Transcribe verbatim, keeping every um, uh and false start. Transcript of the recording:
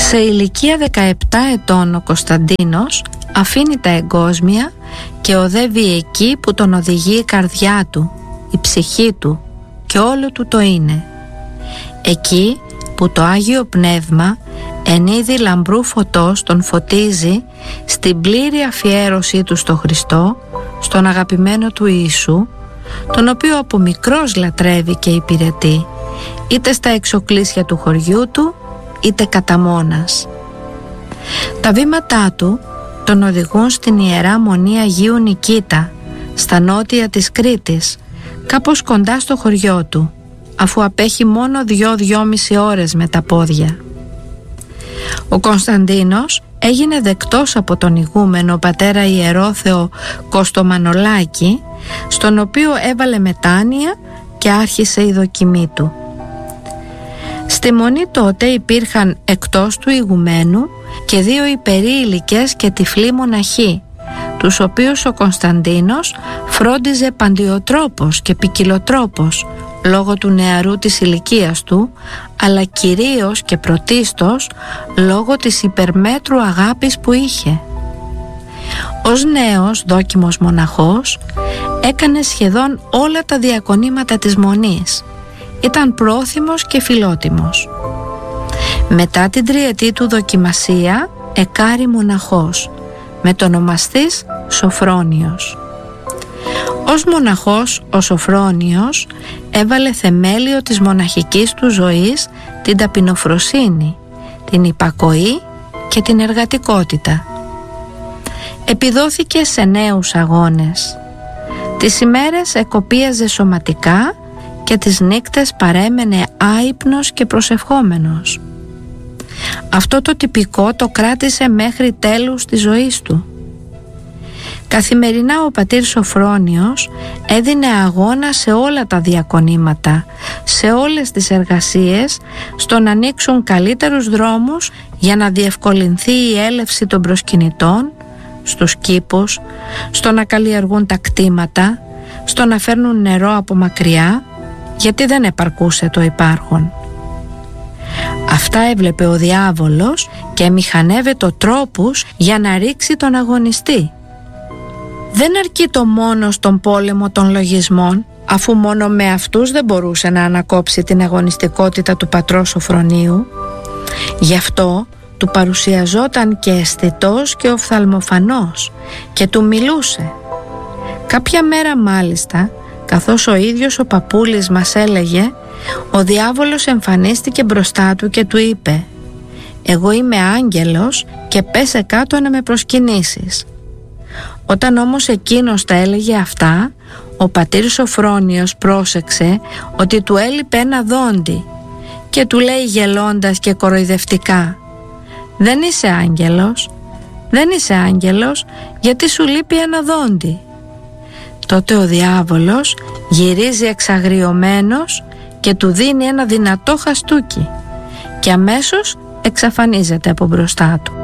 Σε ηλικία δεκαεπτά ετών ο Κωνσταντίνος αφήνει τα εγκόσμια και οδεύει εκεί που τον οδηγεί η καρδιά του, η ψυχή του και όλο του το είναι. Εκεί που το Άγιο Πνεύμα εν είδη λαμπρού φωτός τον φωτίζει στην πλήρη αφιέρωσή του στο Χριστό, στον αγαπημένο του Ιησού, τον οποίο από μικρός λατρεύει και υπηρετεί, είτε στα εξοκλήσια του χωριού του, είτε κατά μόνας. Τα βήματά του τον οδηγούν στην Ιερά Μονή Αγίου Νικήτα, στα νότια της Κρήτης, κάπως κοντά στο χωριό του, αφού απέχει μόνο δυο-δυόμιση ώρες με τα πόδια. Ο Κωνσταντίνος έγινε δεκτός από τον ηγούμενο πατέρα Ιερόθεο Κωστομανολάκη, στον οποίο έβαλε μετάνοια και άρχισε η δοκιμή του. Στη μονή τότε υπήρχαν εκτός του ηγουμένου και δύο υπερήλικες και τυφλοί μοναχοί, τους οποίους ο Κωνσταντίνος φρόντιζε παντιοτρόπος και ποικιλοτρόπος λόγω του νεαρού της ηλικίας του, αλλά κυρίως και πρωτίστως λόγω της υπερμέτρου αγάπης που είχε. Ως νέος δόκιμος μοναχός έκανε σχεδόν όλα τα διακονήματα της μονής. Ήταν πρόθυμος και φιλότιμος. Μετά την τριετή του δοκιμασία εκάρη μοναχός, μετονομαστής Σοφρόνιος. Ως μοναχός ο Σοφρόνιος έβαλε θεμέλιο της μοναχικής του ζωής την ταπεινοφροσύνη, την υπακοή και την εργατικότητα. Επιδόθηκε σε νέους αγώνες. Τις ημέρες εκοπίαζε σωματικά και τις νύκτες παρέμενε άυπνος και προσευχόμενος. Αυτό το τυπικό το κράτησε μέχρι τέλους της ζωής του. Καθημερινά ο πατήρ Σοφρόνιος έδινε αγώνα σε όλα τα διακονήματα, σε όλες τις εργασίες, στο να ανοίξουν καλύτερους δρόμους για να διευκολυνθεί η έλευση των προσκυνητών στους κήπους, στο να καλλιεργούν τα κτήματα, στο να φέρνουν νερό από μακριά, γιατί δεν επαρκούσε το υπάρχον. Αυτά έβλεπε ο διάβολος και μηχανεύεται τρόπους για να ρίξει τον αγωνιστή. Δεν αρκεί το μόνο στον πόλεμο των λογισμών, αφού μόνο με αυτούς δεν μπορούσε να ανακόψει την αγωνιστικότητα του πατρός Σοφρονίου. Γι' αυτό του παρουσιαζόταν και αισθητός και οφθαλμοφανός και του μιλούσε. Κάποια μέρα μάλιστα, καθώς ο ίδιος ο παππούλης μας έλεγε, ο διάβολος εμφανίστηκε μπροστά του και του είπε: «Εγώ είμαι άγγελος και πέσε κάτω να με προσκυνήσεις». Όταν όμως εκείνος τα έλεγε αυτά, ο πατήρ Σοφρόνιος πρόσεξε ότι του έλειπε ένα δόντι και του λέει γελώντας και κοροϊδευτικά: «Δεν είσαι άγγελος, δεν είσαι άγγελος, γιατί σου λείπει ένα δόντι». Τότε ο διάβολος γυρίζει εξαγριωμένος και του δίνει ένα δυνατό χαστούκι και αμέσως εξαφανίζεται από μπροστά του.